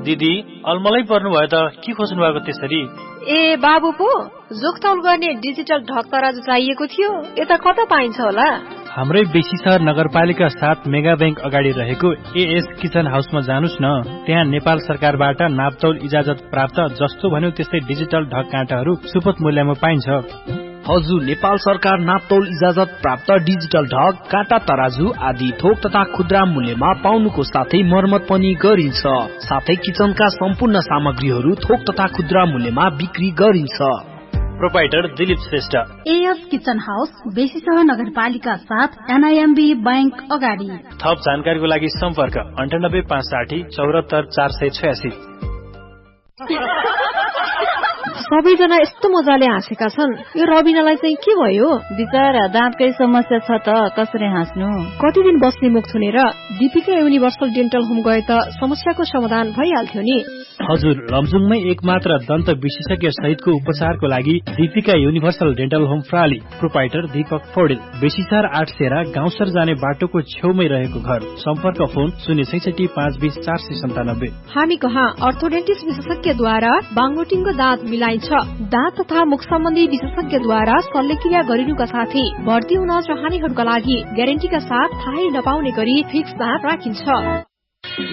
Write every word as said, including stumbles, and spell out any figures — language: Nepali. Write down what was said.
दिदी अलमलै पर्नु भयो त के खोज्नु भएको त्यसरी? ए बाबु पो जोखतौल गर्ने डिजिटल ढक तराजु चाहिएको थियो, यता कता पाइन्छ होला? हाम्रै बेसी सहर नगरपालिका सात मेगा बैंक अगाडि रहेको एएस किचन हाउसमा जानुस् न। त्यहाँ नेपाल सरकारबाट नापतौल इजाजत प्राप्त जस्तो भन्यो त्यस्तै डिजिटल ढक काँटाहरू सुपथ मूल्यमा पाइन्छ। हजुर, नेपाल सरकार नापतौल इजाजत प्राप्त डिजिटल ढक, काँटा, तराजु आदि थोक तथा खुद्रा मूल्यमा पाउनुको साथै मर्मत पनि गरिन्छ। साथै किचनका सम्पूर्ण सामग्रीहरू थोक तथा खुद्रा मूल्यमा बिक्री गरिन्छ। Proprietor Dilip Shrestha, as kitchen house, Besisahar नगरपालिका साथ एनआईएमबी बैंक अगाडि। थप जानकारीको लागि सम्पर्क अन्ठानब्बे पाँच साठी चौरात्तर चार सय छयासी। सबैजना यस्तो मजाले हाँसेका छन्, यो रबिनालाई चाहिँ के भयो? बिचरा दाँतकै समस्या छ त कसरी हाँस्नु? कति दिन बस्ने मुख थुनेर दीपिका युनिभर्सल डेन्टल होम गए त समस्याको समाधान भइहाल्थ्यो नि। हजुर, लमजुङमै एकमात्र दन्त विशेषज्ञ सहितको उपचारको लागि Deepika universal dental home प्राली। Proprietor Deepak Paudel, बेसीसार आठ सेरा गाउँसर जाने बाटोको छेउमै रहेको घर। सम्पर्क फोन शून्य छैसठी पाँच बीस चार सय सन्तानब्बे। हामी कहाँ अर्थोडेन्टिस्ट विशेषज्ञद्वारा बाङ्गोटिङको दाँत मिलाइन्छ। दाँत तथा मुख सम्बन्धी विशेषज्ञद्वारा शल्यक्रिया गरिनुका साथै भर्ती हुन चाहनेहरूका लागि ग्यारेन्टीका साथ थाहै नपाउने गरी फिक्स दाँत राखिन्छ।